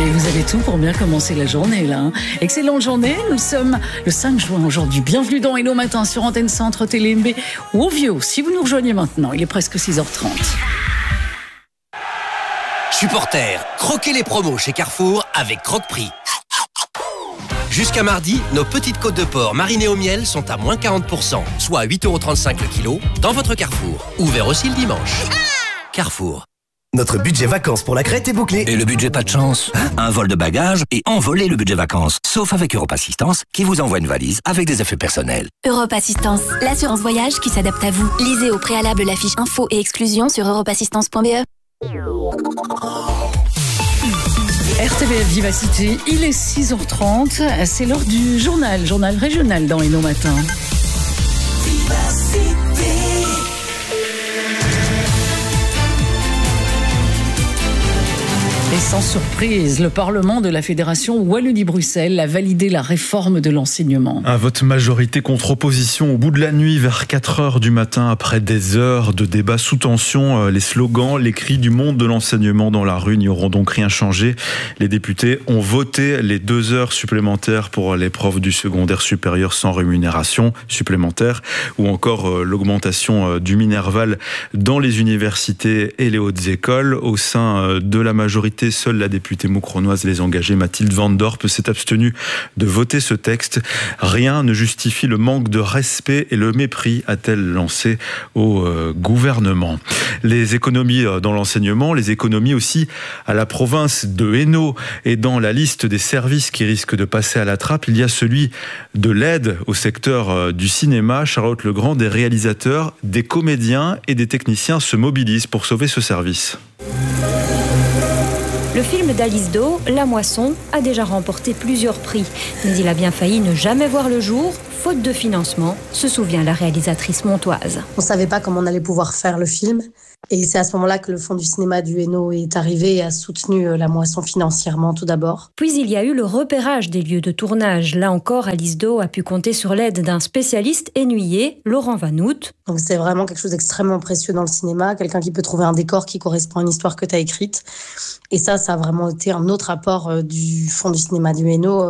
Et vous avez tout pour bien commencer la journée là. Excellente journée, nous sommes le 5 juin aujourd'hui. Bienvenue dans Hello Matin sur Antenne Centre, TéléMB ou Ovio. Si vous nous rejoignez maintenant, il est presque 6h30. Supporters, croquez les promos chez Carrefour avec Croque-Prix. Jusqu'à mardi, nos petites côtes de porc marinées au miel sont à moins 40%, soit à 8,35€ le kilo, dans votre Carrefour. Ouvert aussi le dimanche. Carrefour. Notre budget vacances pour la Crète est bouclé. Et le budget pas de chance. Un vol de bagages et envoler le budget vacances. Sauf avec Europe Assistance, qui vous envoie une valise avec des effets personnels. Europe Assistance, l'assurance voyage qui s'adapte à vous. Lisez au préalable la fiche info et exclusion sur europeassistance.be. RTBF Vivacité, il est 6h30. C'est l'heure du journal régional dans Hello Matin. Et sans surprise, le Parlement de la Fédération Wallonie-Bruxelles a validé la réforme de l'enseignement. Un vote majorité contre opposition au bout de la nuit vers 4h du matin après des heures de débat sous tension. Les slogans, les cris du monde de l'enseignement dans la rue n'y auront donc rien changé. Les députés ont voté les 2 heures supplémentaires pour les profs du secondaire supérieur sans rémunération supplémentaire ou encore l'augmentation du Minerval dans les universités et les hautes écoles. Au sein de la majorité, seule la députée moucronoise Les Engagés, Mathilde Van Dorp, s'est abstenue de voter ce texte. Rien ne justifie le manque de respect et le mépris, a-t-elle lancé au gouvernement. Les économies dans l'enseignement, les économies aussi à la province de Hainaut. Et dans la liste des services qui risquent de passer à la trappe, il y a celui de l'aide au secteur du cinéma. Charlotte Legrand, des réalisateurs, des comédiens et des techniciens se mobilisent pour sauver ce service. Le film d'Alice Do, La Moisson, a déjà remporté plusieurs prix. Mais il a bien failli ne jamais voir le jour, faute de financement, se souvient la réalisatrice montoise. On ne savait pas comment on allait pouvoir faire le film. Et c'est à ce moment-là que le Fonds du cinéma du Hainaut est arrivé et a soutenu La Moisson financièrement tout d'abord. Puis il y a eu le repérage des lieux de tournage. Là encore, Alice Do a pu compter sur l'aide d'un spécialiste hainouillé, Laurent Vanout. Donc c'est vraiment quelque chose d'extrêmement précieux dans le cinéma, quelqu'un qui peut trouver un décor qui correspond à une histoire que tu as écrite. Et ça a vraiment été un autre apport du Fonds du cinéma du Hainaut